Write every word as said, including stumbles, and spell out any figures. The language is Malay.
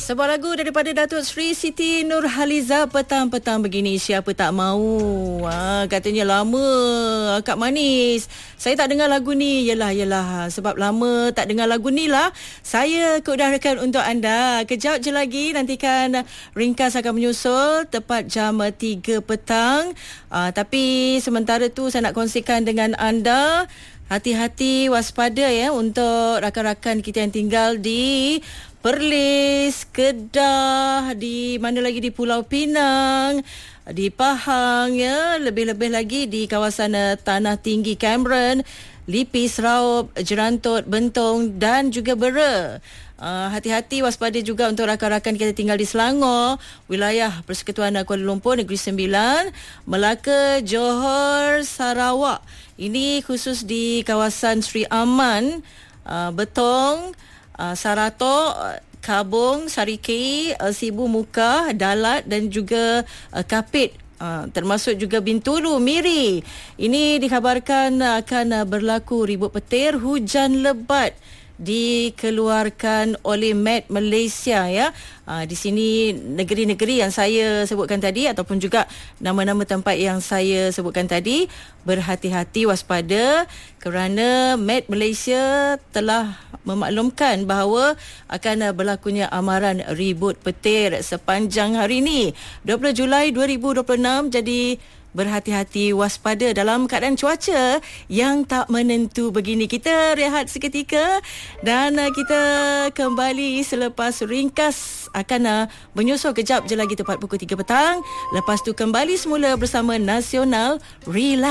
Sebuah lagu daripada Datuk Sri Siti Nurhaliza. Petang-petang begini siapa tak mahu. Ha, katanya lama Kak Manis saya tak dengar lagu ni. Yelah, yelah. Sebab lama tak dengar lagu ni lah, saya keudarakan untuk anda. Kejap je lagi nantikan ringkas akan menyusul tepat jam tiga petang. Ha, tapi sementara tu saya nak kongsikan dengan anda, hati-hati, waspada ya untuk rakan-rakan kita yang tinggal di Perlis, Kedah, di mana lagi, di Pulau Pinang, di Pahang ya, lebih-lebih lagi di kawasan uh, Tanah Tinggi Cameron, Lipis, Raub, Jerantut, Bentong dan juga Bera. Uh, hati-hati, waspada juga untuk rakan-rakan kita tinggal di Selangor, wilayah Persekutuan Kuala Lumpur, Negeri Sembilan, Melaka, Johor, Sarawak. Ini khusus di kawasan Sri Aman, uh, Betong, uh, Saratok, Kabung, Sarikei, uh, Sibu Muka, Dalat dan juga uh, Kapit. Uh, termasuk juga Bintulu, Miri. Ini dikhabarkan akan uh, berlaku ribut petir, hujan lebat dikeluarkan oleh Met Malaysia ya. Uh, di sini negeri-negeri yang saya sebutkan tadi ataupun juga nama-nama tempat yang saya sebutkan tadi, berhati-hati, waspada kerana Met Malaysia telah memaklumkan bahawa akan berlakunya amaran ribut petir sepanjang hari ini dua puluh Julai dua ribu dua puluh enam. Jadi berhati-hati, waspada dalam keadaan cuaca yang tak menentu begini. Kita rehat seketika dan uh, kita kembali selepas ringkas akan uh, menyusul kejap je lagi tepat pukul tiga petang. Lepas tu kembali semula bersama Nasional Relax.